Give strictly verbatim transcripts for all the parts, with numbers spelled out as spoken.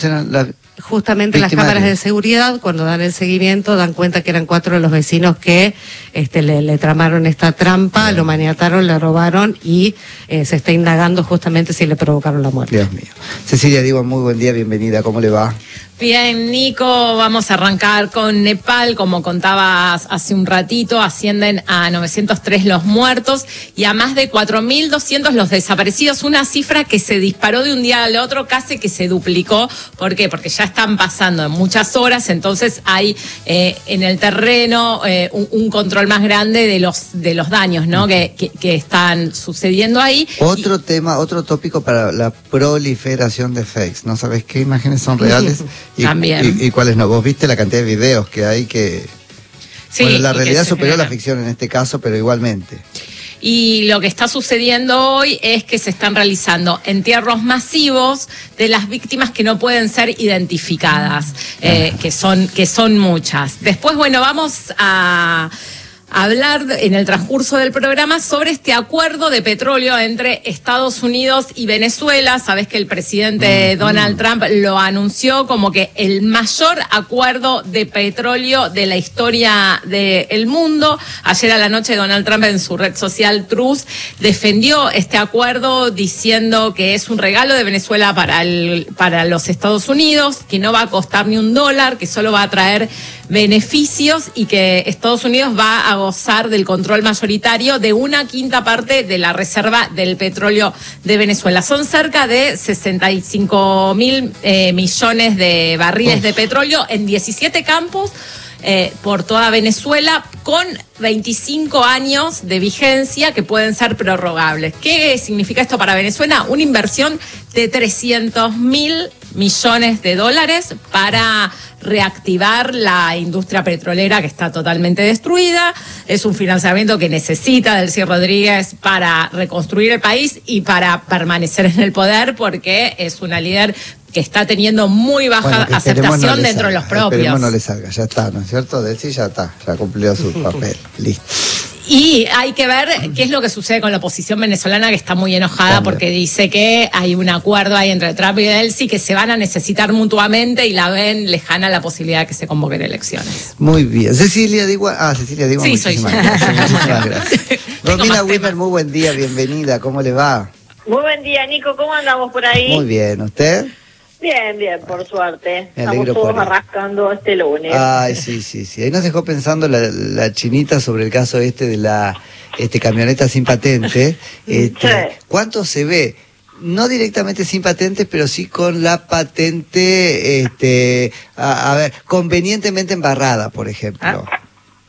La... Justamente las cámaras de seguridad, cuando dan el seguimiento, dan cuenta que eran cuatro de los vecinos que este, le, le tramaron esta trampa, Bien. lo maniataron, le robaron y eh, se está indagando justamente si le provocaron la muerte. Dios mío. Cecilia Diwan, muy buen día, bienvenida, ¿cómo le va? Bien, Nico, vamos a arrancar con Nepal. Como contabas hace un ratito, ascienden a novecientos tres los muertos y a más de cuatro mil doscientos los desaparecidos, una cifra que se disparó de un día al otro, casi que se duplicó. ¿Por qué? Porque ya están pasando muchas horas, entonces hay eh, en el terreno eh, un, un control más grande de los de los daños, ¿no? que, que, que están sucediendo ahí. Otro y... tema, otro tópico para la proliferación de fakes, ¿no sabes qué imágenes son reales? Y, También. Y, y cuáles no. Vos viste la cantidad de videos que hay que... Sí, bueno, la realidad superó genera. la ficción en este caso, pero igualmente. Y lo que está sucediendo hoy es que se están realizando entierros masivos de las víctimas que no pueden ser identificadas, eh, que son, que son muchas. Después, bueno, vamos a... hablar en el transcurso del programa sobre este acuerdo de petróleo entre Estados Unidos y Venezuela. Sabés que el presidente mm, Donald mm. Trump lo anunció como que el mayor acuerdo de petróleo de la historia del mundo. Ayer a la noche Donald Trump en su red social Truth defendió este acuerdo diciendo que es un regalo de Venezuela para, el, para los Estados Unidos, que no va a costar ni un dólar, que solo va a traer beneficios y que Estados Unidos va a gozar del control mayoritario de una quinta parte de la reserva del petróleo de Venezuela. Son cerca de sesenta y cinco mil eh, millones de barriles Uf. de petróleo en diecisiete campos eh, por toda Venezuela, con veinticinco años de vigencia que pueden ser prorrogables. ¿Qué significa esto para Venezuela? Una inversión de trescientos mil millones de dólares para reactivar la industria petrolera que está totalmente destruida. Es un financiamiento que necesita Delcy Rodríguez para reconstruir el país y para permanecer en el poder, porque es una líder que está teniendo muy baja bueno, aceptación no dentro salga, de los propios. Esperemos no le salga, ya está, ¿no es cierto? Delcy ya está, ya cumplió su papel, listo. Y hay que ver qué es lo que sucede con la oposición venezolana, que está muy enojada También. porque dice que hay un acuerdo ahí entre Trump y Delcy que se van a necesitar mutuamente y la ven lejana la posibilidad de que se convoquen elecciones. Muy bien. Cecilia Diwan, ah, Cecilia Diwan, sí, soy yo. Muchísimas gracias. Romina Wimmer, muy buen día, bienvenida, ¿cómo le va? Muy buen día, Nico, ¿cómo andamos por ahí? Muy bien, ¿usted? Bien, bien, por suerte. Me Estamos todos arrancando este lunes. Ay, sí, sí, sí. Ahí nos dejó pensando la, la chinita sobre el caso este de la este camioneta sin patente. Este, sí. ¿Cuánto se ve? No directamente sin patente, pero sí con la patente, este, a, a ver, convenientemente embarrada, por ejemplo. Ah.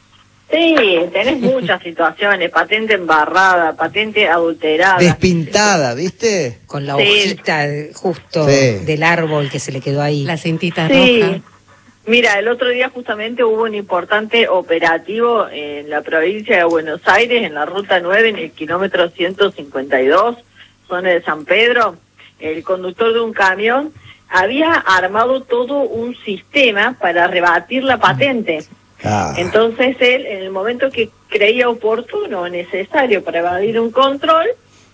Sí, tenés muchas situaciones, patente embarrada, patente adulterada. Despintada, ¿viste? Con la sí. hojita justo sí. del árbol que se le quedó ahí. La cintita sí. roja. Mira, el otro día justamente hubo un importante operativo en la provincia de Buenos Aires, en la ruta nueve, en el kilómetro ciento cincuenta y dos, zona de San Pedro. El conductor de un camión había armado todo un sistema para rebatir la patente. Ah. Entonces él, en el momento que creía oportuno o necesario para evadir un control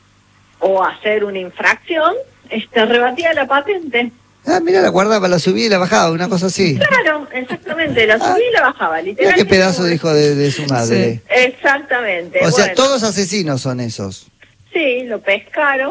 o hacer una infracción, este, rebatía la patente. Ah, mira, la guardaba, la subía y la bajaba, una cosa así. Claro, exactamente, la subía ah. y la bajaba, Mira literalmente. qué pedazo de hijo de, de su madre. Sí. Exactamente. O sea, bueno, todos asesinos son esos. Sí, lo pescaron,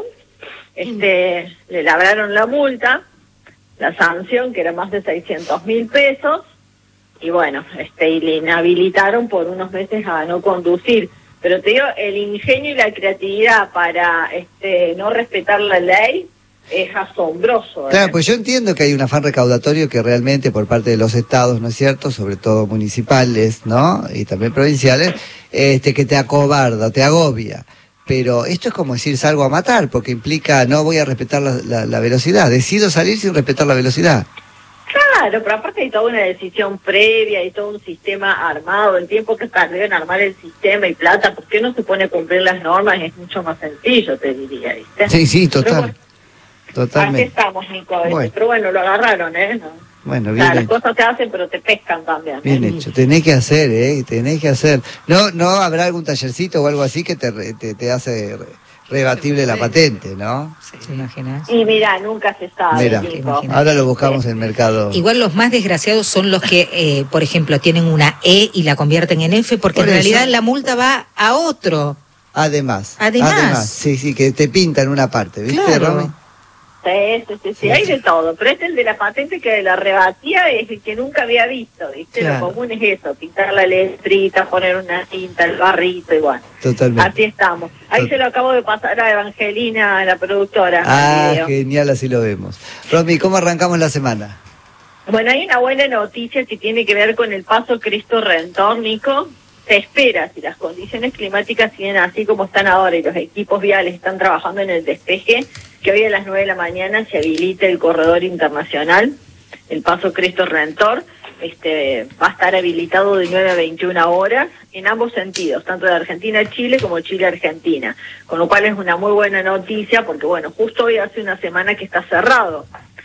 este, le labraron la multa, la sanción, que era más de seiscientos mil pesos, y bueno, este, y le inhabilitaron por unos meses a no conducir. Pero te digo, el ingenio y la creatividad para este no respetar la ley es asombroso. ¿eh? Claro, pues yo entiendo que hay un afán recaudatorio que realmente por parte de los estados, ¿no es cierto?, sobre todo municipales, ¿no?, y también provinciales, este, que te acobarda, te agobia. Pero esto es como decir salgo a matar, porque implica no voy a respetar la, la, la velocidad, decido salir sin respetar la velocidad. Claro, pero aparte hay toda una decisión previa y todo un sistema armado, el tiempo que tardó en armar el sistema y plata, ¿por qué no se pone a cumplir las normas? Es mucho más sencillo, te diría, ¿viste? Sí, sí, total, pero bueno, totalmente. Aquí estamos, Nico, bueno. pero bueno, lo agarraron, ¿eh? No. Bueno, bien claro, hecho. las cosas se hacen, pero te pescan también. Bien ¿eh? hecho, tenés que hacer, ¿eh? Tenés que hacer. ¿No no habrá algún tallercito o algo así que te, te, te hace rebatible la patente, ¿no? ¿Te imaginas? Y mira, nunca se sabe. Mira, Nico. ahora lo buscamos en el mercado. Igual los más desgraciados son los que, eh, por ejemplo, tienen una E y la convierten en F, porque Por en eso. realidad la multa va a otro. Además, Además. sí, sí, que te pintan una parte, ¿viste, Claro. Romy? Sí, sí, sí, sí, hay de todo, pero este el de la patente que la rebatía es el que nunca había visto, ¿viste? Claro. Lo común es eso, pintar la letrita, poner una cinta, el barrito, igual. Totalmente. Así estamos. Ahí Tot- se lo acabo de pasar a Evangelina, la productora. el Ah, video. genial, así lo vemos. Romy, ¿cómo arrancamos la semana? Bueno, hay una buena noticia que tiene que ver con el paso Cristo Redentor, Nico. Se espera, si las condiciones climáticas siguen así como están ahora y los equipos viales están trabajando en el despeje, que hoy a las nueve de la mañana se habilite el corredor internacional, el paso Cristo Redentor. Este, va a estar habilitado de nueve a veintiuna horas en ambos sentidos, tanto de Argentina a Chile como Chile a Argentina, con lo cual es una muy buena noticia porque, bueno, justo hoy hace una semana que está cerrado.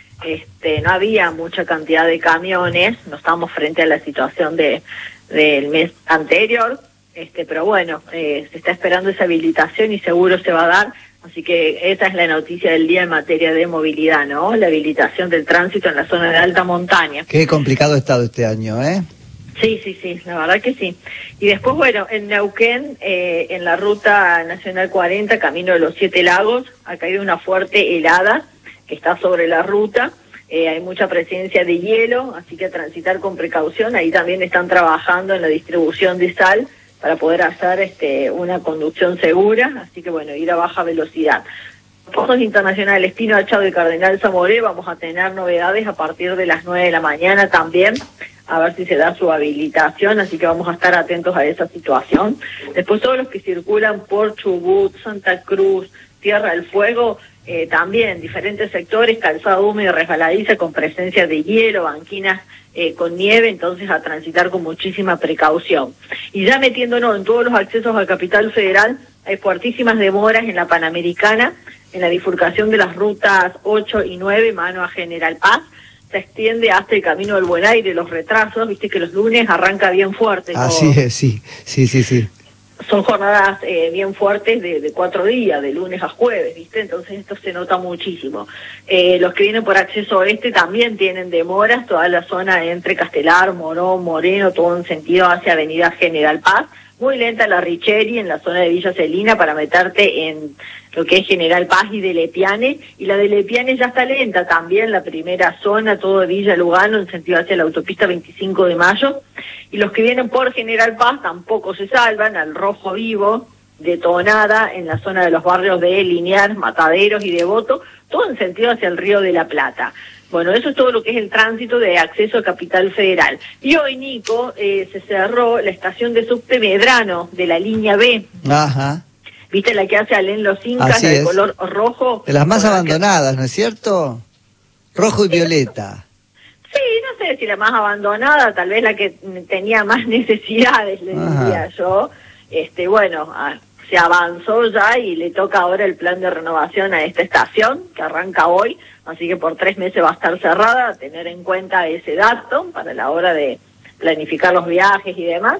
Este, no había mucha cantidad de camiones, no estamos frente a la situación de del mes anterior, este, pero bueno, eh, se está esperando esa habilitación y seguro se va a dar, así que esa es la noticia del día en materia de movilidad, ¿no? La habilitación del tránsito en la zona de alta montaña. Qué complicado ha estado este año, ¿eh? Sí, sí, sí, la verdad que sí. Y después, bueno, en Neuquén, eh, en la ruta nacional cuarenta, camino de los Siete Lagos, ha caído una fuerte helada que está sobre la ruta. Eh, hay mucha presencia de hielo, así que a transitar con precaución. Ahí también están trabajando en la distribución de sal para poder hacer este, una conducción segura, así que bueno, ir a baja velocidad. Pozos internacionales Pino Achado y Cardenal Zamoré, vamos a tener novedades a partir de las nueve de la mañana también, a ver si se da su habilitación, así que vamos a estar atentos a esa situación. Después todos los que circulan por Chubut, Santa Cruz, Tierra del Fuego, eh, también diferentes sectores, calzada húmeda y resbaladiza con presencia de hielo, banquinas eh, con nieve, entonces a transitar con muchísima precaución. Y ya metiéndonos en todos los accesos a Capital Federal, hay fuertísimas demoras en la Panamericana, en la bifurcación de las rutas ocho y nueve, mano a General Paz, se extiende hasta el Camino del Buen Aire, los retrasos, viste que los lunes arranca bien fuerte. Así todo. es, sí, sí, sí, sí. Son jornadas eh, bien fuertes de, de cuatro días, de lunes a jueves, ¿viste? Entonces esto se nota muchísimo. Eh, los que vienen por acceso oeste también tienen demoras, toda la zona entre Castelar, Morón, Moreno, todo en sentido hacia Avenida General Paz. Muy lenta la Richeri en la zona de Villa Celina para meterte en lo que es General Paz y de Lepiane, y la de Lepiane ya está lenta también, la primera zona, todo de Villa Lugano en sentido hacia la autopista veinticinco de mayo, y los que vienen por General Paz tampoco se salvan, al Rojo Vivo, detonada en la zona de los barrios de Liniers, Mataderos y Devoto, todo en sentido hacia el Río de la Plata. Bueno, eso es todo lo que es el tránsito de acceso a Capital Federal. Y hoy, Nico, eh, se cerró la estación de subte Medrano de la línea B. Ajá. ¿Viste la que hace Alén Los Incas, Así la de es. color rojo? De las más Con la que- abandonadas, ¿no es cierto? Rojo y violeta. Sí, no sé si la más abandonada, tal vez la que tenía más necesidades, le Ajá. diría yo. Este, bueno, ah, se avanzó ya y le toca ahora el plan de renovación a esta estación, que arranca hoy, así que por tres meses va a estar cerrada, a tener en cuenta ese dato para la hora de planificar los viajes y demás.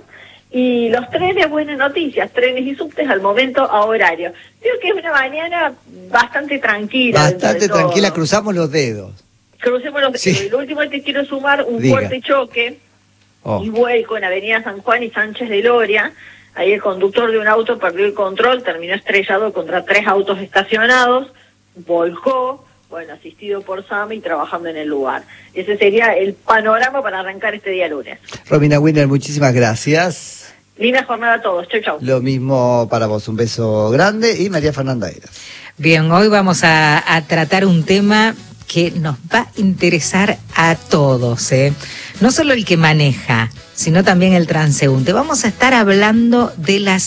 Y los trenes, buenas noticias, trenes y subtes al momento a horario. Creo que es una mañana bastante tranquila. dentro Bastante de todo. tranquila, cruzamos los dedos. Crucemos los Sí. Y lo último que quiero sumar, un Diga. fuerte choque Oh. y vuelco en Avenida San Juan y Sánchez de Loria. Ahí el conductor de un auto perdió el control, terminó estrellado contra tres autos estacionados, volcó, bueno, asistido por SAME y trabajando en el lugar. Ese sería el panorama para arrancar este día lunes. Romina Winner, muchísimas gracias. Linda jornada a todos. Chau, chau. Lo mismo para vos, un beso grande. Y María Fernanda Eras. Bien, hoy vamos a, a tratar un tema que nos va a interesar a todos, ¿eh? No solo el que maneja, sino también el transeúnte. Vamos a estar hablando de las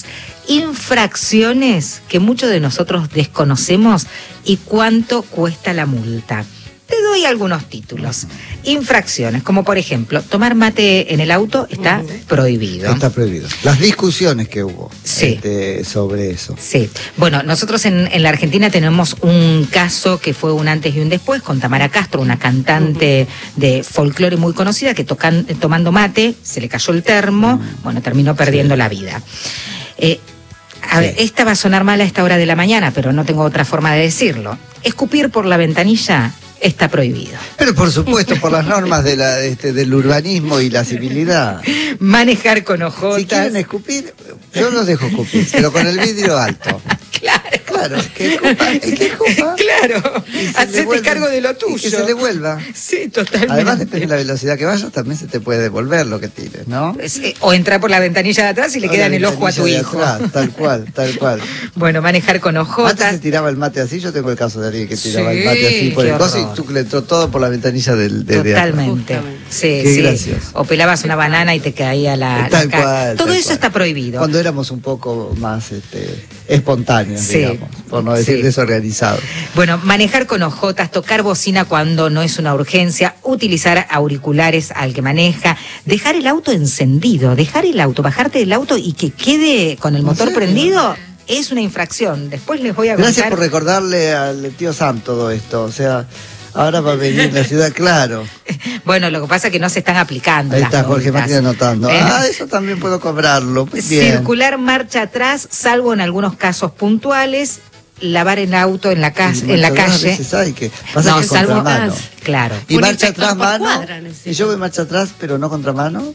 infracciones que muchos de nosotros desconocemos y cuánto cuesta la multa. Te doy algunos títulos. Infracciones, como por ejemplo, tomar mate en el auto está prohibido. Está prohibido. Las discusiones que hubo Sí. este, sobre eso. Sí, bueno, nosotros en, en la Argentina tenemos un caso que fue un antes y un después con Tamara Castro, una cantante de folclore muy conocida que tocan, tomando mate, se le cayó el termo, bueno, terminó perdiendo Sí. la vida. Eh, A ver, esta va a sonar mal a esta hora de la mañana, pero no tengo otra forma de decirlo. Escupir por la ventanilla está prohibido. Pero por supuesto, por las normas de la, este, del urbanismo y la civilidad. Manejar con ojotas. Si quieren escupir, yo los dejo escupir, pero con el vidrio alto. Claro. Claro, que escupa, y que escupa. Claro, hacete cargo de lo tuyo. Y que se le vuelva. Sí, totalmente. Además, depende de la velocidad que vayas, también se te puede devolver lo que tires, ¿no? Sí, o entrar por la ventanilla de atrás y le o queda en el ojo a tu hijo. Atrás, tal cual, tal cual. Bueno, manejar con ojotas. Antes se tiraba el mate así, yo tengo el caso de alguien que tiraba sí, el mate así por el coso y tú le entró todo por la ventanilla del de Totalmente. De sí, Qué sí. gracioso. O pelabas una banana y te caía la, tal la cual, Todo tal eso cual. está prohibido. Cuando éramos un poco más este, espontáneos, sí, digamos, por no decir sí. desorganizados. Bueno, manejar con ojotas, tocar bocina cuando no es una urgencia, utilizar auriculares al que maneja, dejar el auto encendido, dejar el auto, bajarte del auto y que quede con el motor prendido es una infracción. Después les voy a contar. Gracias por recordarle al tío Sam todo esto, o sea... Ahora va a venir la ciudad, claro. Bueno, lo que pasa es que no se están aplicando. Ahí las está Jorge multas. Macri anotando. ¿Eh? Ah, eso también puedo cobrarlo. Muy bien. Circular marcha atrás, salvo en algunos casos puntuales. Lavar el auto en la, casa, en la calle. A veces hay que pasa no, que salvo contramano. Claro. Y Un marcha inspector atrás, por mano. cuadra, Y yo voy marcha atrás, pero no contramano.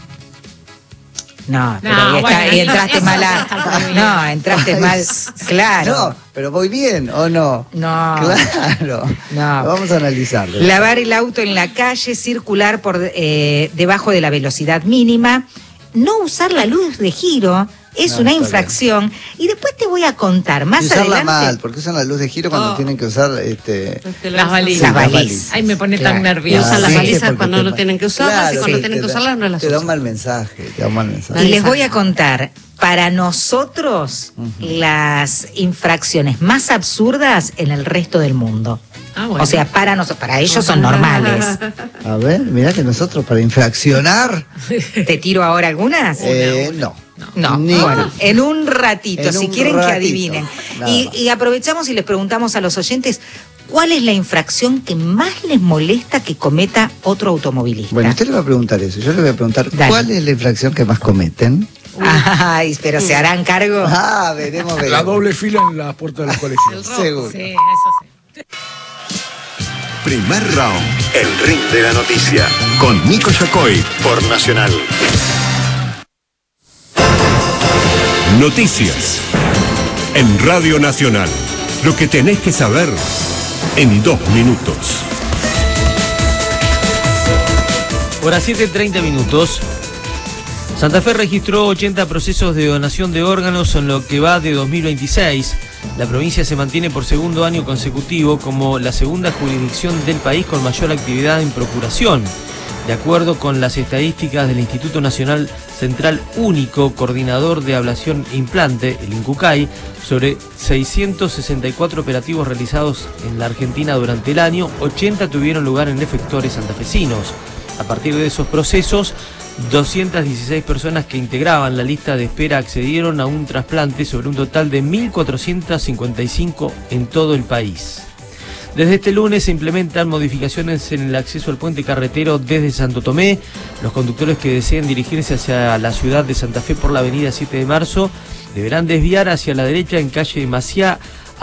No, pero No, y, está- bueno, y entraste eso mal no a- está prohibido. No, entraste Ay, mal. Claro. No, pero voy bien, ¿o no? No. Claro. No. Vamos a analizarlo. Lavar el auto en la calle, circular por eh, debajo de la velocidad mínima, no usar la luz de giro es No, una está infracción. Y después te voy a contar más Y usarla adelante. mal, porque usan la luz de giro cuando Oh. tienen que usar este Las balizas. Las las balizas. Ay, me pone Claro. tan Y nerviosa. usan las sí, balizas porque cuando te- no tienen que usarlas Claro, y cuando sí, tienen te que da- usarlas no las Te da un usan. mal mensaje, te da un mal mensaje. Y les voy a contar, para nosotros, Ujú. las infracciones más absurdas en el resto del mundo. Ah, bueno. O sea, para nosotros, para ellos son normales. A ver, mirá que nosotros para infraccionar, ¿Te tiro ahora algunas? eh, no. No, Ni- bueno, en un ratito, En si un quieren que ratito, adivinen. nada Y, más. y aprovechamos y les preguntamos a los oyentes, ¿cuál es la infracción que más les molesta que cometa otro automovilista? Bueno, usted le va a preguntar eso. Yo le voy a preguntar, Dale. ¿cuál es la infracción que más cometen? Ay, pero ¿se harán cargo? Ah, veremos, veremos. La doble fila en la puerta de los colegios. Seguro. Sí, eso sí. Primer round. El ring de la noticia. Con Nico Yacoy por Nacional. Noticias. En Radio Nacional. Lo que tenés que saber en dos minutos. Hora siete, treinta minutos. Santa Fe registró ochenta procesos de donación de órganos en lo que va de dos mil veintiséis. La provincia se mantiene por segundo año consecutivo como la segunda jurisdicción del país con mayor actividad en procuración. De acuerdo con las estadísticas del Instituto Nacional Central Único, coordinador de ablación e implante, el INCUCAI, sobre seiscientos sesenta y cuatro operativos realizados en la Argentina durante el año, ochenta tuvieron lugar en efectores santafesinos. A partir de esos procesos, doscientas dieciséis personas que integraban la lista de espera accedieron a un trasplante sobre un total de mil cuatrocientos cincuenta y cinco en todo el país. Desde este lunes se implementan modificaciones en el acceso al puente carretero desde Santo Tomé. Los conductores que deseen dirigirse hacia la ciudad de Santa Fe por la avenida siete de marzo deberán desviar hacia la derecha en calle Maciá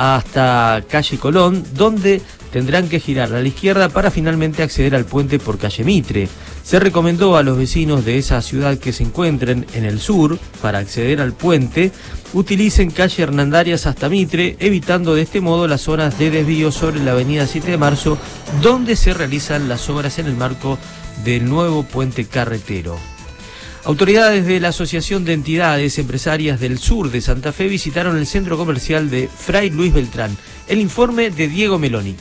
hasta calle Colón, donde tendrán que girar a la izquierda para finalmente acceder al puente por calle Mitre. Se recomendó a los vecinos de esa ciudad que se encuentren en el sur para acceder al puente, utilicen calle Hernandarias hasta Mitre, evitando de este modo las zonas de desvío sobre la avenida siete de marzo, donde se realizan las obras en el marco del nuevo puente carretero. Autoridades de la Asociación de Entidades Empresarias del Sur de Santa Fe visitaron el centro comercial de Fray Luis Beltrán. El informe de Diego Meloni.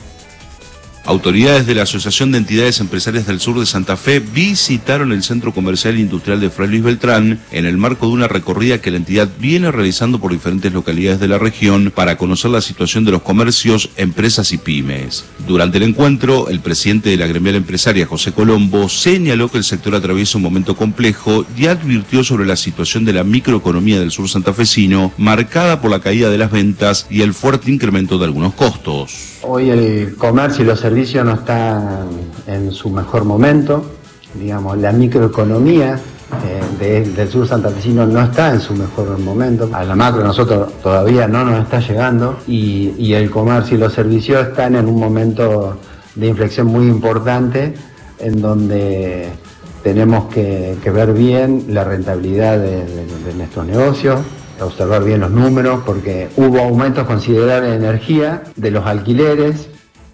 Autoridades de la Asociación de Entidades Empresarias del Sur de Santa Fe visitaron el Centro Comercial e Industrial de Fray Luis Beltrán en el marco de una recorrida que la entidad viene realizando por diferentes localidades de la región para conocer la situación de los comercios, empresas y pymes. Durante el encuentro, el presidente de la gremial empresaria, José Colombo, señaló que el sector atraviesa un momento complejo y advirtió sobre la situación de la microeconomía del sur santafesino, marcada por la caída de las ventas y el fuerte incremento de algunos costos. Hoy el comercio y los servicios no están en su mejor momento, digamos, la microeconomía eh, de, del sur santafesino no está en su mejor momento. A la macro nosotros todavía no nos está llegando y, y el comercio y los servicios están en un momento de inflexión muy importante en donde tenemos que, que ver bien la rentabilidad de, de, de nuestros negocios, observar bien los números, porque hubo aumentos considerables de energía, de los alquileres.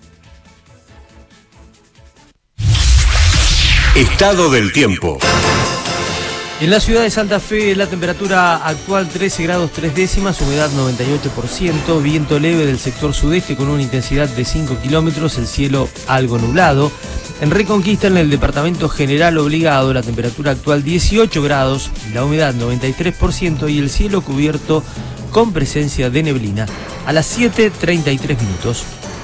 Estado del tiempo. En la ciudad de Santa Fe, la temperatura actual trece grados tres décimas, humedad noventa y ocho por ciento, viento leve del sector sudeste con una intensidad de cinco kilómetros, el cielo algo nublado. En Reconquista, en el departamento General Obligado, la temperatura actual dieciocho grados, la humedad noventa y tres por ciento y el cielo cubierto con presencia de neblina. A las siete treinta y tres minutos.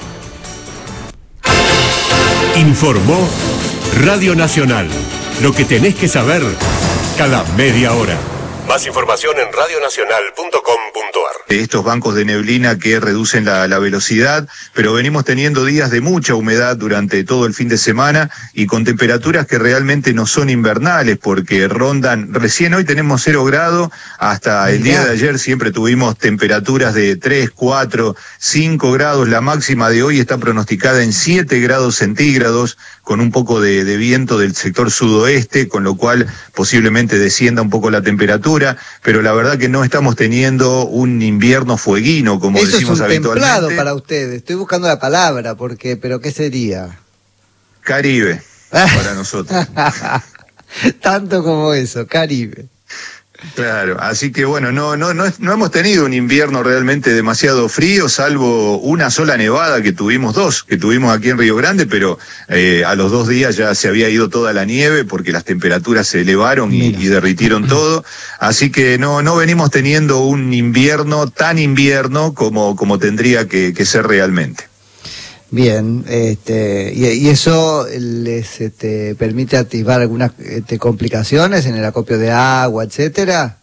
Informó Radio Nacional. Lo que tenés que saber cada media hora. Más información en radionacional punto com punto ar. Estos bancos de neblina que reducen la, la velocidad, pero venimos teniendo días de mucha humedad durante todo el fin de semana y con temperaturas que realmente no son invernales porque rondan, recién hoy tenemos cero grado, hasta el día de ayer siempre tuvimos temperaturas de tres, cuatro, cinco grados, la máxima de hoy está pronosticada en siete grados centígrados, con un poco de, de viento del sector sudoeste, con lo cual posiblemente descienda un poco la temperatura, pero la verdad que no estamos teniendo un invierno fueguino, como Eso decimos es un habitualmente. templado para ustedes, estoy buscando la palabra, porque, pero ¿qué sería? Caribe, para nosotros. Tanto como eso, Caribe. Claro, así que bueno, no, no, no, no hemos tenido un invierno realmente demasiado frío, salvo una sola nevada que tuvimos dos, que tuvimos aquí en Río Grande, pero eh, a los dos días ya se había ido toda la nieve porque las temperaturas se elevaron y, y derritieron todo, así que no, no venimos teniendo un invierno tan invierno como, como tendría que, que ser realmente. Bien, este, y, y eso les este, permite activar algunas este, complicaciones en el acopio de agua, etcétera.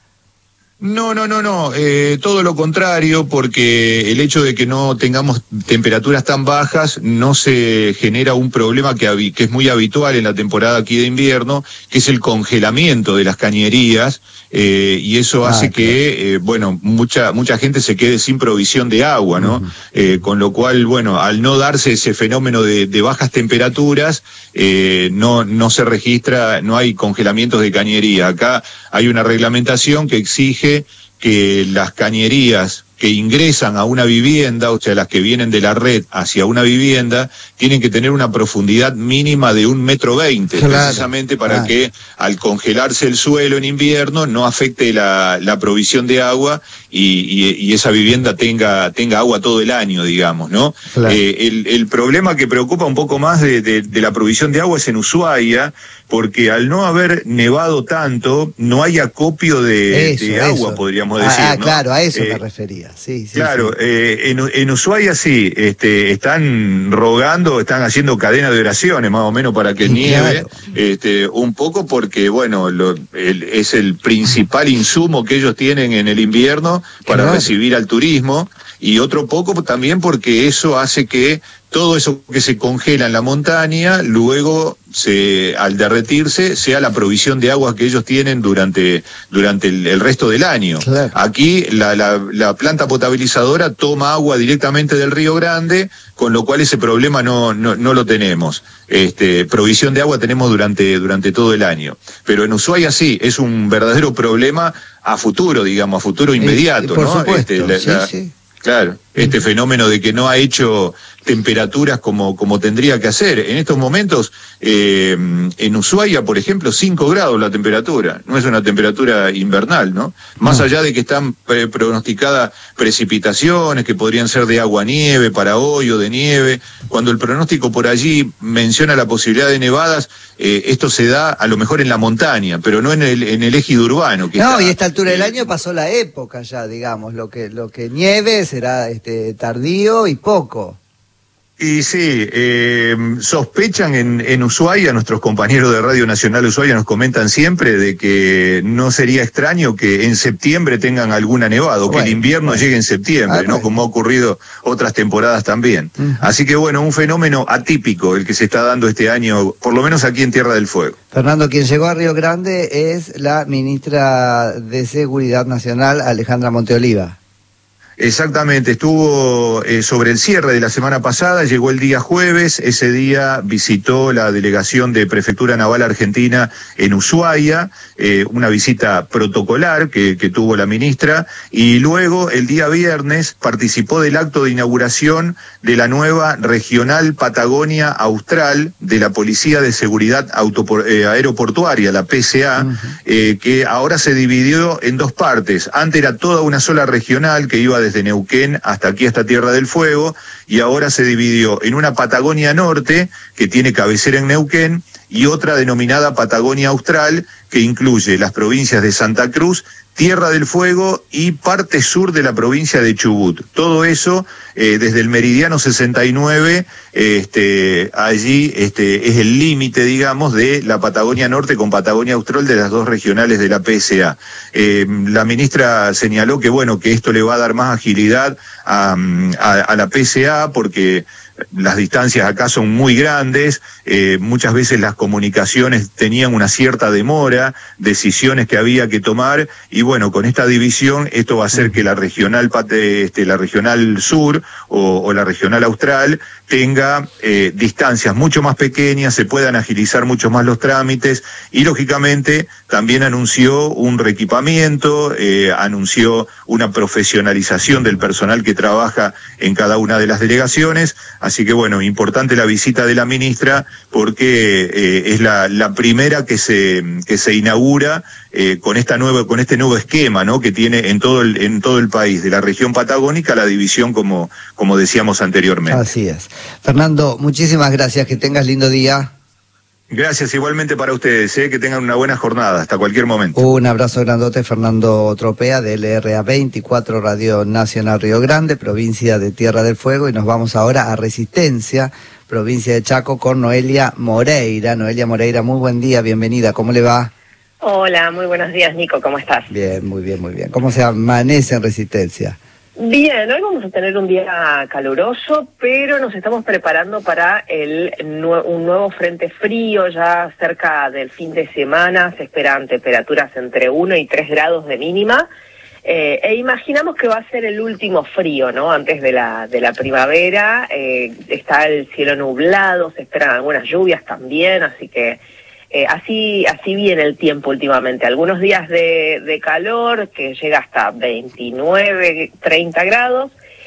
No, no, no, no, eh, todo lo contrario, porque el hecho de que no tengamos temperaturas tan bajas no se genera un problema que, que es muy habitual en la temporada aquí de invierno, que es el congelamiento de las cañerías, eh, y eso ah, hace claro. que, eh, bueno, mucha mucha gente se quede sin provisión de agua, ¿no? Uh-huh. Eh, con lo cual, bueno, al no darse ese fenómeno de, de bajas temperaturas, eh, no, no se registra, no hay congelamientos de cañería. Acá hay una reglamentación que exige que las cañerías que ingresan a una vivienda, o sea, las que vienen de la red hacia una vivienda, tienen que tener una profundidad mínima de un metro veinte, claro, precisamente para claro. que al congelarse el suelo en invierno no afecte la, la provisión de agua y, y, y esa vivienda tenga, tenga agua todo el año, digamos, ¿no? Claro. Eh, el, el problema que preocupa un poco más de, de, de la provisión de agua es en Ushuaia, porque al no haber nevado tanto, no hay acopio de, eso, de agua, eso. podríamos decir. Ah, ¿no? Claro, a eso eh, me refería. Sí, sí, claro, sí. Eh, en, en Ushuaia sí, este, están rogando, están haciendo cadena de oraciones más o menos para que sí, nieve, claro. este, un poco porque, bueno, lo, el, es el principal insumo que ellos tienen en el invierno para claro. recibir al turismo, y otro poco también porque eso hace que todo eso que se congela en la montaña, luego se, al derretirse, sea la provisión de agua que ellos tienen durante, durante el, el resto del año. Claro. Aquí la, la, la planta potabilizadora toma agua directamente del Río Grande, con lo cual ese problema no, no, no lo tenemos. Este, provisión de agua tenemos durante, durante todo el año. Pero en Ushuaia sí, es un verdadero problema a futuro, digamos, a futuro inmediato, eh, por ¿no? Supuesto, este, la, sí, la, sí. Claro, este fenómeno de que no ha hecho temperaturas como, como tendría que hacer. En estos momentos, eh, en Ushuaia, por ejemplo, cinco grados la temperatura. No es una temperatura invernal, ¿no? Más no. allá de que están pre pronosticadas precipitaciones que podrían ser de agua-nieve para hoy o de nieve. Cuando el pronóstico por allí menciona la posibilidad de nevadas, eh, esto se da a lo mejor en la montaña, pero no en el, en el ejido urbano. Que no, está, y a esta altura eh, del año pasó la época ya, digamos. Lo que, lo que nieve será este, tardío y poco. Y sí, eh, sospechan en, en Ushuaia, nuestros compañeros de Radio Nacional Ushuaia nos comentan siempre de que no sería extraño que en septiembre tengan alguna nevada, o que bueno, el invierno bueno. llegue en septiembre, ah, ¿no? Bueno. Como ha ocurrido otras temporadas también. Uh-huh. Así que bueno, un fenómeno atípico el que se está dando este año, por lo menos aquí en Tierra del Fuego. Fernando, quien llegó a Río Grande es la ministra de Seguridad Nacional, Alejandra Monteoliva. Exactamente, estuvo eh, sobre el cierre de la semana pasada, llegó el día jueves, ese día visitó la delegación de Prefectura Naval Argentina en Ushuaia, eh, una visita protocolar que, que tuvo la ministra, y luego el día viernes participó del acto de inauguración de la nueva Regional Patagonia Austral de la Policía de Seguridad Autopor- eh, Aeroportuaria, la P S A, uh-huh. eh, que ahora se dividió en dos partes. Antes era toda una sola regional que iba desde Neuquén hasta aquí, hasta Tierra del Fuego, y ahora se dividió en una Patagonia Norte, que tiene cabecera en Neuquén, y otra denominada Patagonia Austral, que incluye las provincias de Santa Cruz, Tierra del Fuego y parte sur de la provincia de Chubut. Todo eso eh, desde el meridiano sesenta y nueve, este, allí este, es el límite, digamos, de la Patagonia Norte con Patagonia Austral, de las dos regionales de la P S A. Eh, la ministra señaló que, bueno, que esto le va a dar más agilidad a, a, a la P S A, porque las distancias acá son muy grandes, eh, muchas veces las comunicaciones tenían una cierta demora, decisiones que había que tomar, y bueno, con esta división esto va a hacer que la regional este, la regional sur o, o la regional austral tenga eh, distancias mucho más pequeñas, se puedan agilizar mucho más los trámites, y lógicamente también anunció un reequipamiento, eh, anunció una profesionalización del personal que trabaja en cada una de las delegaciones. Así que bueno, importante la visita de la ministra, porque eh, es la, la primera que se que se inaugura eh, con esta nueva con este nuevo esquema, ¿no? Que tiene en todo el en todo el país, de la región patagónica, la división como como decíamos anteriormente. Así es. Fernando, muchísimas gracias, que tengas lindo día. Gracias igualmente para ustedes, ¿eh? Que tengan una buena jornada, hasta cualquier momento. Un abrazo grandote, Fernando Tropea, de L R A veinticuatro, Radio Nacional Río Grande, provincia de Tierra del Fuego, y nos vamos ahora a Resistencia, provincia de Chaco, con Noelia Moreira. Noelia Moreira, muy buen día, bienvenida, ¿cómo le va? Hola, muy buenos días, Nico, ¿cómo estás? Bien, muy bien, muy bien. ¿Cómo se amanece en Resistencia? Bien, hoy vamos a tener un día caluroso, pero nos estamos preparando para el un nuevo frente frío. Ya cerca del fin de semana se esperan temperaturas entre uno y tres grados de mínima, eh, e imaginamos que va a ser el último frío, ¿no? Antes de la de la primavera. Eh, está el cielo nublado, se esperan algunas lluvias también, así que Eh, así así viene el tiempo últimamente. Algunos días de, de calor que llega hasta veintinueve, treinta grados,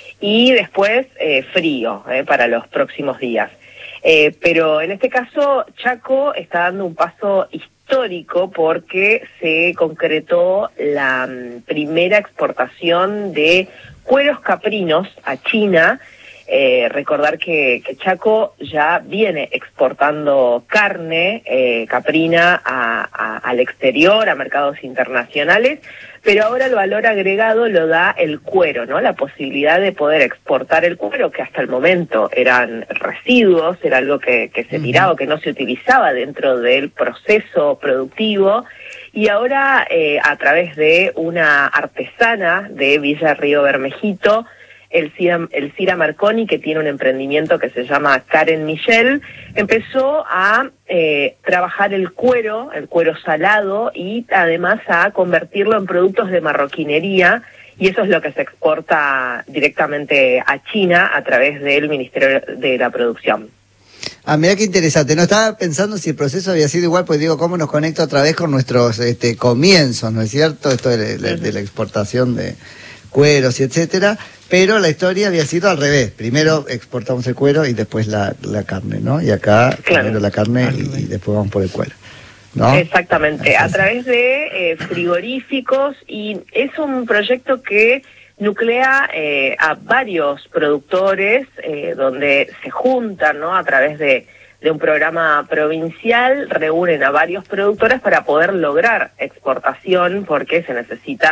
y después eh, frío eh, para los próximos días. Eh, pero en este caso Chaco está dando un paso histórico, porque se concretó la um, primera exportación de cueros caprinos a China. Eh, recordar que, que Chaco ya viene exportando carne eh, caprina a, a, al exterior, a mercados internacionales, pero ahora el valor agregado lo da el cuero, ¿no? La posibilidad de poder exportar el cuero, que hasta el momento eran residuos, era algo que, que se tiraba, que no se utilizaba dentro del proceso productivo, y ahora eh, a través de una artesana de Villa Río Bermejito, El Cira, el Cira Marconi, que tiene un emprendimiento que se llama Karen Michel, empezó a eh, trabajar el cuero, el cuero salado, y además a convertirlo en productos de marroquinería, y eso es lo que se exporta directamente a China a través del Ministerio de la Producción. Ah, mira qué interesante. No estaba pensando si el proceso había sido igual, pues digo, cómo nos conecta otra vez con nuestros este, comienzos, ¿no es cierto? Esto de, de, de la exportación de cueros y etcétera, pero la historia había sido al revés. Primero exportamos el cuero y después la, la carne, ¿no? Y acá claro. primero la carne y, y después vamos por el cuero, ¿no? Exactamente, a través de eh, frigoríficos, y es un proyecto que nuclea eh, a varios productores, eh, donde se juntan, ¿no? A través de, de un programa provincial, reúnen a varios productores para poder lograr exportación, porque se necesita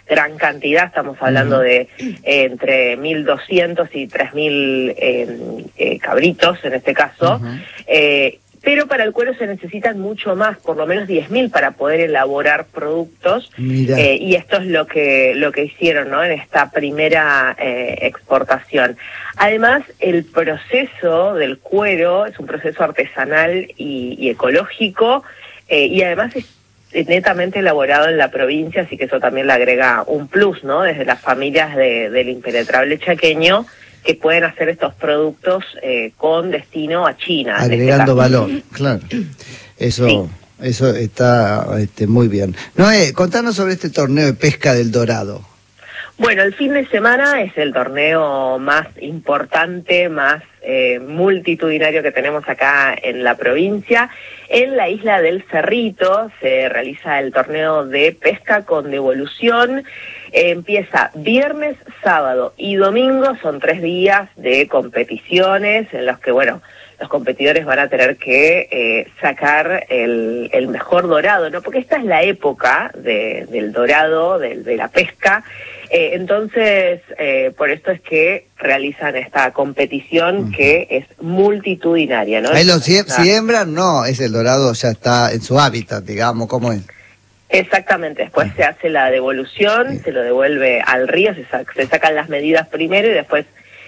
gran cantidad, estamos hablando de eh, entre mil doscientos y tres mil eh, eh, cabritos en este caso, uh-huh. eh, pero para el cuero se necesitan mucho más, por lo menos diez mil para poder elaborar productos, eh, y esto es lo que lo que hicieron, ¿no?, en esta primera eh, exportación. Además, el proceso del cuero es un proceso artesanal y, y ecológico, eh, y además es netamente elaborado en la provincia, así que eso también le agrega un plus, ¿no?, desde las familias de, del impenetrable chaqueño, que pueden hacer estos productos eh, con destino a China. Agregando este valor, claro. Eso, sí. Eso está este, muy bien. Noé, contanos sobre este torneo de pesca del Dorado. Bueno, el fin de semana es el torneo más importante, más eh, multitudinario que tenemos acá en la provincia. En la isla del Cerrito se realiza el torneo de pesca con devolución. Eh, empieza viernes, sábado y domingo, son tres días de competiciones en los que, bueno, los competidores van a tener que eh, sacar el, el mejor dorado, ¿no? Porque esta es la época de, del dorado, de, de la pesca. Eh, entonces, eh, por esto es que realizan esta competición uh-huh. que es multitudinaria, ¿no? Ahí lo sie- siembran, no, es el dorado, ya está en su hábitat, digamos, ¿cómo es? Exactamente, después uh-huh. se hace la devolución, sí. se lo devuelve al río, se, sac- se sacan las medidas primero y después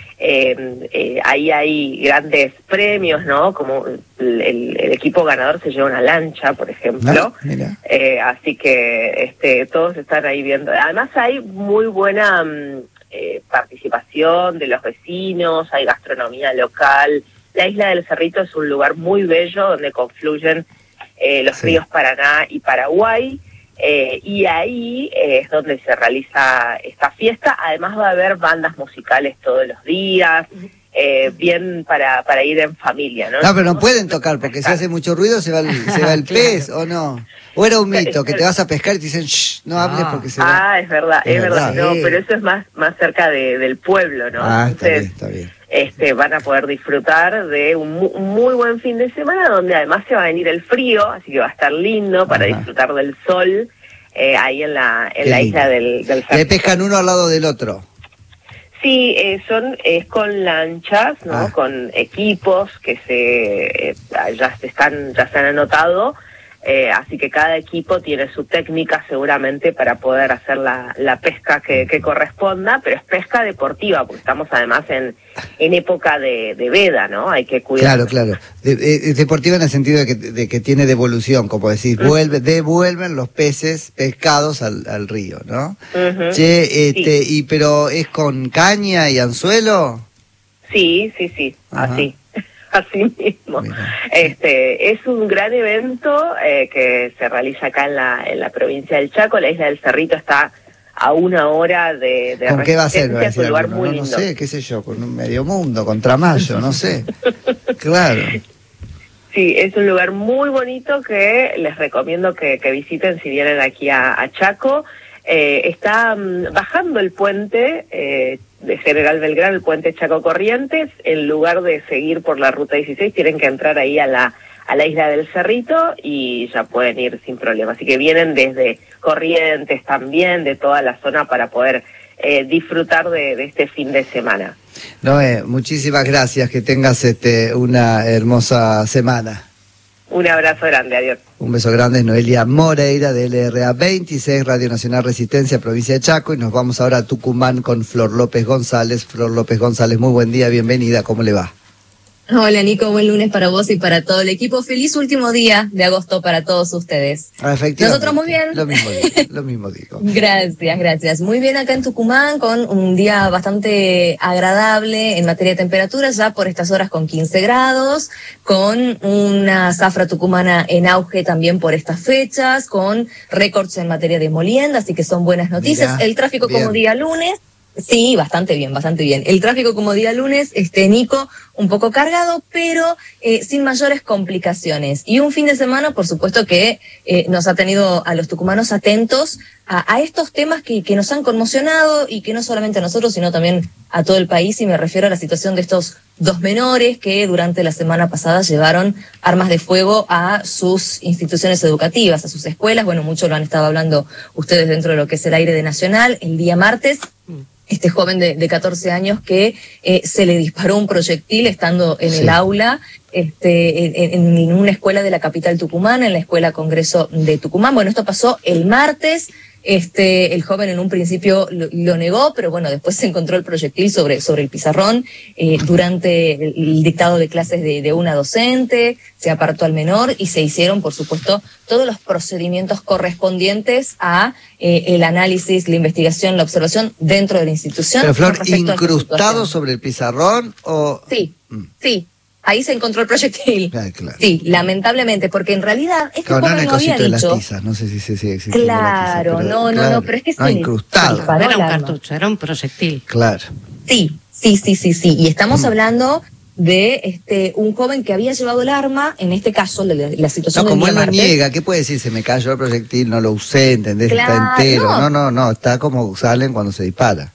eh, eh, ahí hay grandes premios, ¿no? Como el, el, el equipo ganador se lleva una lancha, por ejemplo. Ah, eh, así que este, todos están ahí viendo. Además hay muy buena um, eh, participación de los vecinos, hay gastronomía local. La isla del Cerrito es un lugar muy bello donde confluyen eh, los sí. ríos Paraná y Paraguay. Eh, y ahí eh, es donde se realiza esta fiesta. Además va a haber bandas musicales todos los días, eh, bien para para ir en familia, ¿no? No, pero no pueden tocar porque si hace mucho ruido se va el, se va el pez, ¿o no? ¿O era un mito que te vas a pescar y te dicen, shh, no hables ah. porque se va? Ah, es verdad, es, es verdad, verdad. No, pero eso es más más cerca de, del pueblo, ¿no? Ah, Entonces, está bien, está bien. Este, van a poder disfrutar de un, mu- un muy buen fin de semana donde además se va a venir el frío, así que va a estar lindo para Ajá. disfrutar del sol eh, ahí en la en Qué la lindo. isla del, del ¿Le pescan uno al lado del otro? Sí, eh, son es con lanchas, ¿no? Ah. Con equipos que se eh, ya se están ya se han anotado. Eh, así que cada equipo tiene su técnica seguramente para poder hacer la, la pesca que, que corresponda, pero es pesca deportiva, porque estamos además en, en época de, de veda, ¿no? Hay que cuidar. Claro, claro. De, de, deportiva en el sentido de que, de que tiene devolución, como decís, uh-huh. vuelve, devuelven los peces pescados al, al río, ¿no? Uh-huh. Che, este, sí. y pero ¿es con caña y anzuelo? Sí, sí, sí, Ajá. así. Así mismo. Mira. Este es un gran evento eh, que se realiza acá en la en la provincia del Chaco. La isla del Cerrito está a una hora de, de ¿Con qué va a ser? Va a es un lugar no, muy no, lindo. No sé, qué sé yo, con un medio mundo, con Tramayo, no sé. Claro. Sí, es un lugar muy bonito que les recomiendo que, que visiten si vienen aquí a, a Chaco. Eh, está um, bajando el puente eh, de General Belgrano, el puente Chaco Corrientes. En lugar de seguir por la ruta dieciséis, tienen que entrar ahí a la a la isla del Cerrito y ya pueden ir sin problema. Así que vienen desde Corrientes también, de toda la zona, para poder eh, disfrutar de, de este fin de semana. Noé, muchísimas gracias, que tengas este una hermosa semana. Un abrazo grande, adiós. Un beso grande, Noelia Moreira de L R A veintiséis, Radio Nacional Resistencia, provincia de Chaco, y nos vamos ahora a Tucumán con Flor López González. Flor López González, muy buen día, bienvenida, ¿cómo le va? Hola Nico, buen lunes para vos y para todo el equipo. Feliz último día de agosto para todos ustedes. Ah, efectivamente. Nosotros muy bien. Lo mismo digo, lo mismo digo. Gracias, gracias. Muy bien acá en Tucumán, con un día bastante agradable en materia de temperaturas, ya por estas horas con quince grados, con una zafra tucumana en auge también por estas fechas, con récords en materia de molienda, así que son buenas noticias. Mirá, el tráfico bien. Como día lunes. Sí, bastante bien, bastante bien. El tráfico como día lunes, este Nico, un poco cargado, pero eh, sin mayores complicaciones. Y un fin de semana, por supuesto, que eh, nos ha tenido a los tucumanos atentos a, a estos temas que, que nos han conmocionado y que no solamente a nosotros, sino también a todo el país, y me refiero a la situación de estos dos menores que durante la semana pasada llevaron armas de fuego a sus instituciones educativas, a sus escuelas. Bueno, mucho lo han estado hablando ustedes dentro de lo que es el aire de Nacional. El día martes, este joven de, de catorce años que eh, se le disparó un proyectil estando en sí. el aula, este, en, en una escuela de la capital tucumana, en la Escuela Congreso de Tucumán. Bueno, esto pasó el martes. Este, el joven en un principio lo, lo negó, pero bueno, después se encontró el proyectil sobre, sobre el pizarrón eh, durante el, el dictado de clases de, de una docente, se apartó al menor y se hicieron, por supuesto, todos los procedimientos correspondientes a eh, el análisis, la investigación, la observación dentro de la institución. Pero Flor, ¿incrustado sobre el pizarrón o...? Sí, mm. sí. Ahí se encontró el proyectil. Ah, claro. Sí, lamentablemente, porque en realidad este claro, joven no, no había dicho... de las tizas, no sé si se sigue existiendo Claro, la tiza, pero, no, no, claro, no, pero es que no, se incrustado. No era un cartucho, era un proyectil. Claro. Sí, sí, sí, sí, sí. Y estamos mm. hablando de este un joven que había llevado el arma, en este caso, la, la situación no, como él lo martes. niega, ¿qué puede decir? Se me cayó el proyectil, no lo usé, ¿entendés? Claro, está entero. No. no, no, no, está como salen cuando se dispara.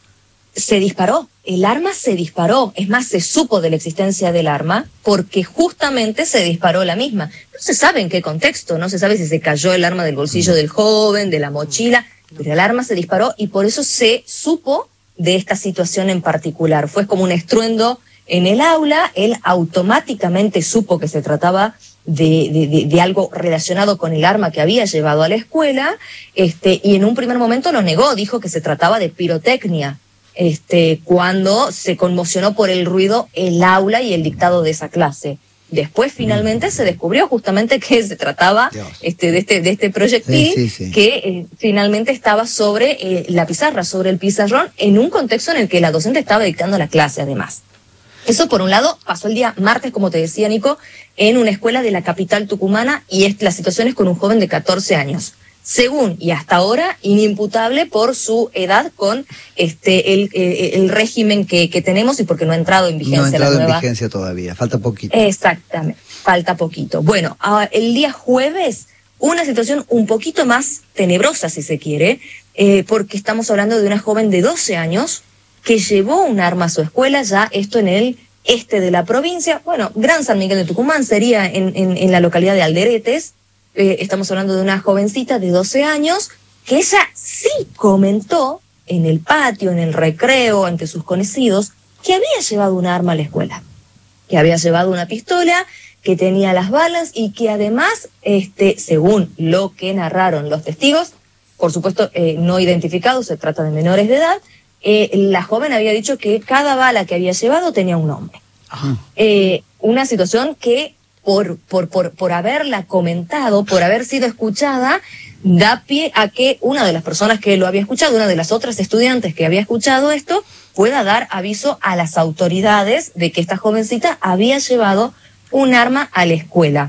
Se disparó, el arma se disparó, es más, se supo de la existencia del arma porque justamente se disparó la misma. No se sabe en qué contexto, no se sabe si se cayó el arma del bolsillo mm. del joven, de la mochila, pero el arma se disparó y por eso se supo de esta situación en particular. Fue como un estruendo en el aula, él automáticamente supo que se trataba de, de, de, de algo relacionado con el arma que había llevado a la escuela, este, y en un primer momento lo negó, dijo que se trataba de pirotecnia. Este, cuando se conmocionó por el ruido el aula y el dictado de esa clase. Después finalmente se descubrió justamente que se trataba este, de, este, de este proyectil sí, sí, sí. que eh, finalmente estaba sobre eh, la pizarra, sobre el pizarrón, en un contexto en el que la docente estaba dictando la clase además. Eso por un lado pasó el día martes, como te decía Nico, en una escuela de la capital tucumana y es, la situación es con un joven de catorce años. Según y hasta ahora inimputable por su edad con este el, el, el régimen que, que tenemos y porque no ha entrado en vigencia. No ha entrado la nueva... en vigencia todavía, falta poquito. Exactamente, falta poquito. Bueno, el día jueves una situación un poquito más tenebrosa si se quiere, eh, porque estamos hablando de una joven de doce años que llevó un arma a su escuela, ya esto en el este de la provincia, bueno, Gran San Miguel de Tucumán sería en, en, en la localidad de Alderetes. Eh, estamos hablando de una jovencita de doce años que ella sí comentó en el patio, en el recreo, ante sus conocidos, que había llevado un arma a la escuela, que había llevado una pistola, que tenía las balas y que además, este, según lo que narraron los testigos, por supuesto eh, no identificados, se trata de menores de edad, eh, la joven había dicho que cada bala que había llevado tenía un nombre. Ah. Eh, una situación que Por, por, por, por haberla comentado, por haber sido escuchada, da pie a que una de las personas que lo había escuchado, una de las otras estudiantes que había escuchado esto, pueda dar aviso a las autoridades de que esta jovencita había llevado un arma a la escuela.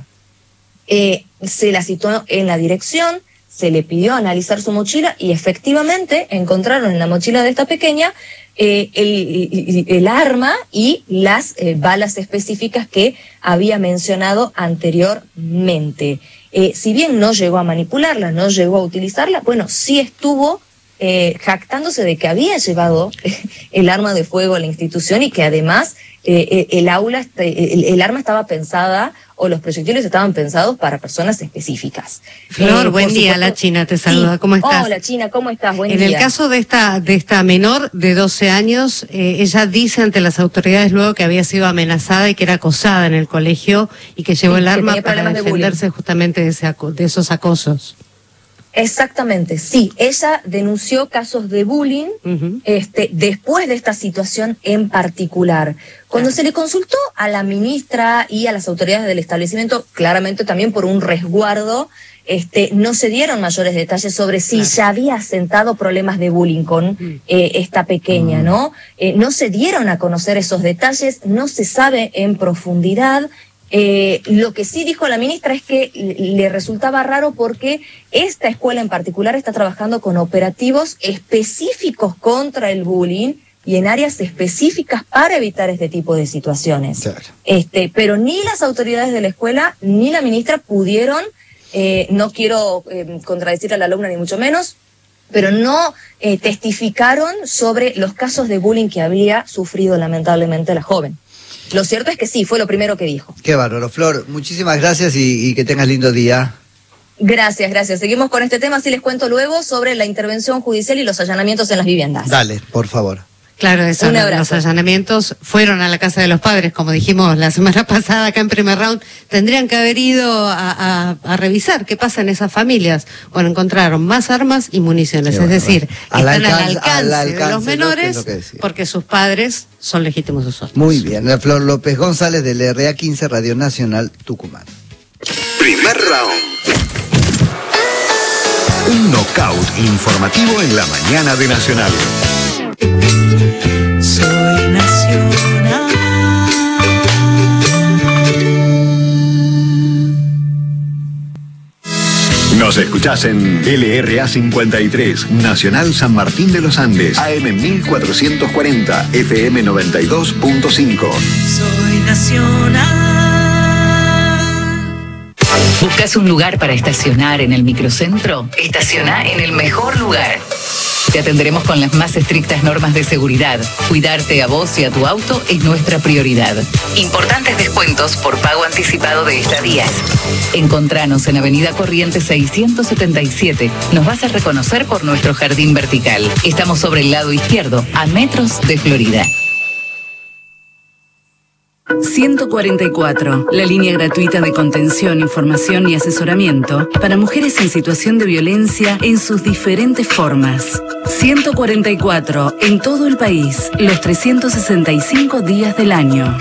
Eh, se la citó en la dirección, se le pidió analizar su mochila y efectivamente encontraron en la mochila de esta pequeña Eh, el, el, el arma y las eh, balas específicas que había mencionado anteriormente. Eh, si bien no llegó a manipularla, no llegó a utilizarla, bueno, sí estuvo eh, jactándose de que había llevado el arma de fuego a la institución y que además eh, el aula, el, el arma estaba pensada o los proyectiles estaban pensados para personas específicas. Flor, eh, buen día, supuesto, la China te saluda, sí. ¿Cómo estás? Hola China, ¿cómo estás? Buen en día. En el caso de esta de esta menor de doce años, eh, ella dice ante las autoridades luego que había sido amenazada y que era acosada en el colegio y que llevó sí, el arma para defenderse de justamente de, ese, de esos acosos. Exactamente, sí. Ella denunció casos de bullying uh-huh. este, después de esta situación en particular. Cuando claro. se le consultó a la ministra y a las autoridades del establecimiento, claramente también por un resguardo, este, no se dieron mayores detalles sobre si claro. ya había asentado problemas de bullying con uh-huh. eh, esta pequeña, uh-huh. ¿no? Eh, no se dieron a conocer esos detalles, no se sabe en profundidad. Eh, lo que sí dijo la ministra es que le resultaba raro porque esta escuela en particular está trabajando con operativos específicos contra el bullying y en áreas específicas para evitar este tipo de situaciones. Claro. Este, pero ni las autoridades de la escuela ni la ministra pudieron, eh, no quiero eh, contradecir a la alumna ni mucho menos, pero no eh, testificaron sobre los casos de bullying que había sufrido lamentablemente la joven. lo cierto es que sí, fue lo primero que dijo. Qué bárbaro, Flor, muchísimas gracias y, y que tengas lindo día. Gracias, gracias. Seguimos con este tema, así les cuento luego sobre la intervención judicial y los allanamientos en las viviendas. Dale, por favor. Claro, eso, Un abrazo. los allanamientos fueron a la casa de los padres, como dijimos la semana pasada acá en Primer Round. Tendrían que haber ido a, a, a revisar qué pasa en esas familias. Bueno, encontraron más armas y municiones, Qué es decir, al están alcance, al alcance, al alcance de los menores lo que, lo que porque sus padres son legítimos usuarios. Muy bien, la Flor López González del R A quince Radio Nacional Tucumán. Primer round. Un knockout informativo en la mañana de Nacional. Soy nacional. Nos escuchás en L R A cincuenta y tres, Nacional San Martín de los Andes, A M mil cuatrocientos cuarenta, F M noventa y dos punto cinco. Soy nacional. ¿Buscas un lugar para estacionar en el microcentro? Estaciona en el mejor lugar. Te atenderemos con las más estrictas normas de seguridad. Cuidarte a vos y a tu auto es nuestra prioridad. Importantes descuentos por pago anticipado de estadías. Encontranos en Avenida Corrientes seiscientos setenta y siete. Nos vas a reconocer por nuestro jardín vertical. Estamos sobre el lado izquierdo, a metros de Florida. ciento cuarenta y cuatro, la línea gratuita de contención, información y asesoramiento para mujeres en situación de violencia en sus diferentes formas. ciento cuarenta y cuatro, en todo el país, los trescientos sesenta y cinco días del año.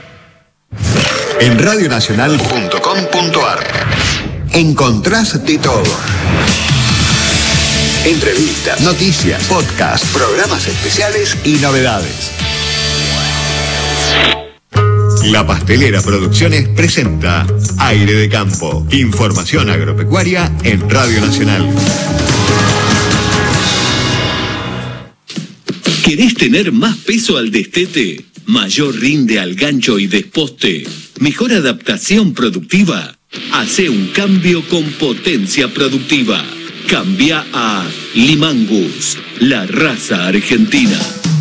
En radionacional punto com punto ar encontrás de todo. Entrevistas, noticias, podcast, programas especiales y novedades. La Pastelera Producciones presenta Aire de Campo. Información agropecuaria en Radio Nacional. ¿Querés tener más peso al destete? ¿Mayor rinde al gancho y desposte? ¿Mejor adaptación productiva? Hacé un cambio con potencia productiva. Cambia a Limangus, la raza argentina.